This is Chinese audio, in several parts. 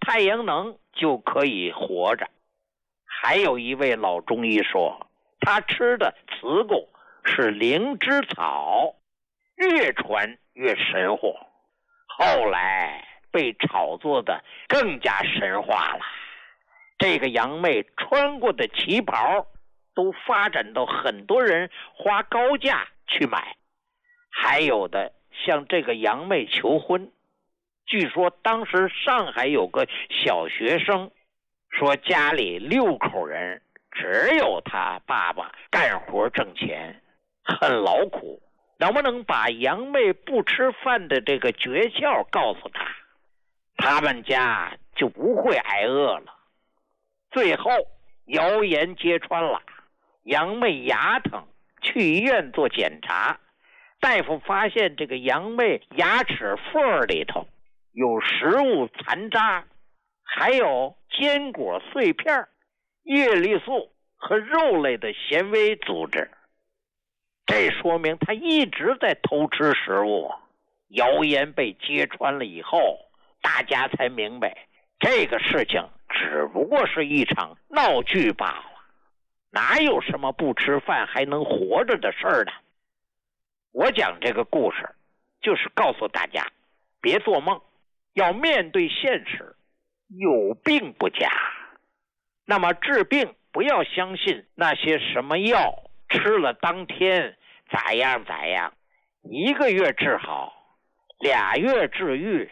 太阳能就可以活着。还有一位老中医说，他吃的磁供是灵芝草，越传越神乎，后来被炒作的更加神话了。这个杨妹穿过的旗袍都发展到很多人花高价去买，还有的向这个杨妹求婚。据说当时上海有个小学生说，家里6口人，只有他爸爸干活挣钱，很劳苦，能不能把杨妹不吃饭的这个诀窍告诉他，他们家就不会挨饿了。最后谣言揭穿了，杨妹牙疼，去医院做检查，大夫发现这个杨妹牙齿缝里头有食物残渣，还有坚果碎片、叶绿素和肉类的纤维组织，这说明他一直在偷吃食物。谣言被揭穿了以后，大家才明白这个事情只不过是一场闹剧罢了，哪有什么不吃饭还能活着的事儿呢？我讲这个故事就是告诉大家，别做梦，要面对现实，有病不假。那么治病不要相信那些什么药吃了当天咋样咋样，1个月治好，2月治愈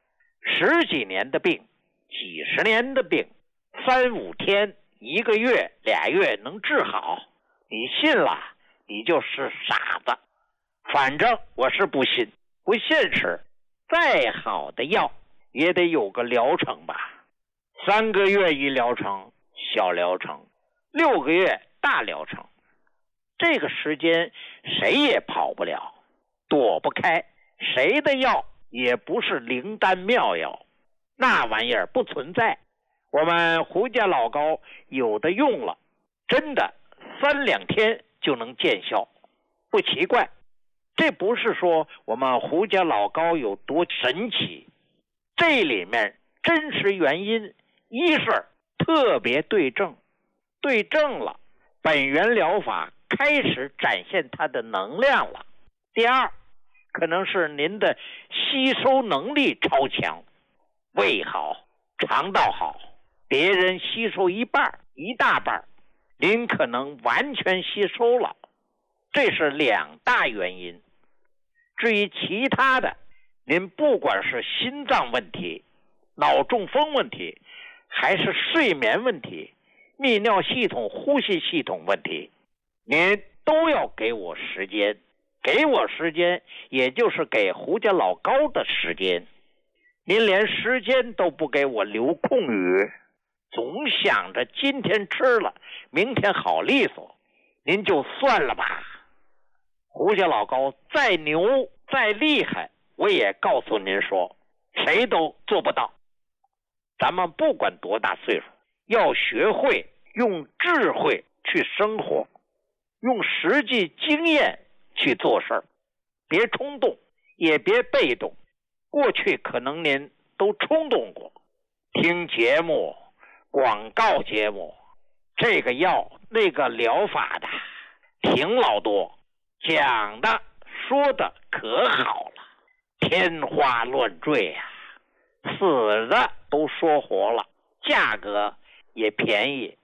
，10几年的病，几十年的病，3、5天、1个月、2月能治好，你信了你就是傻子。反正我是不信，不现实。再好的药也得有个疗程吧，3个月一疗程，小疗程，6个月大疗程。这个时间谁也跑不了，躲不开，谁的药也不是灵丹妙药，那玩意儿不存在。我们胡家老高有的用了，真的3、2天就能见效，不奇怪。这不是说我们胡家老高有多神奇，这里面真实原因，一是特别对症，对症了，本源疗法开始展现它的能量了。第二，可能是您的吸收能力超强，胃好，肠道好，别人吸收一半一大半，您可能完全吸收了，这是2大原因。至于其他的，您不管是心脏问题、脑中风问题，还是睡眠问题、泌尿系统、呼吸系统问题，您都要给我时间。给我时间，也就是给胡家老高的时间。您连时间都不给我留空余，总想着今天吃了，明天好利索，您就算了吧。胡家老高再牛再厉害，我也告诉您说，谁都做不到。咱们不管多大岁数，要学会用智慧去生活，用实际经验去做事儿，别冲动，也别被动。过去可能您都冲动过，听节目、广告节目，这个药那个疗法的挺老多，讲的说的可好了，天花乱坠啊，死的都说活了，价格也便宜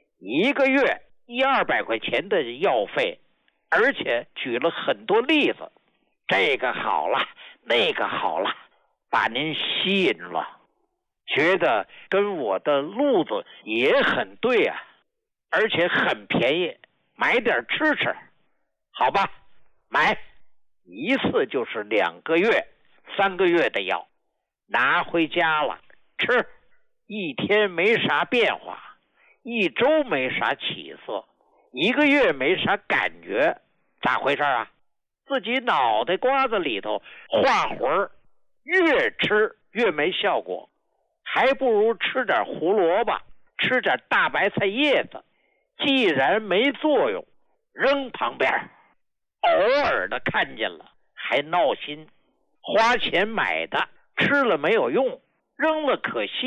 ，1个月100-200块钱的药费，而且举了很多例子，这个好了，那个好了，把您吸引了，觉得跟我的路子也很对啊，而且很便宜，买点吃吃，好吧，买一次就是2个月、3个月的药，拿回家了吃，1天没啥变化，1周没啥起色，1个月没啥感觉，咋回事啊？自己脑袋瓜子里头画魂儿，越吃越没效果，还不如吃点胡萝卜，吃点大白菜叶子，既然没作用，扔旁边，偶尔的看见了还闹心，花钱买的吃了没有用，扔了可惜。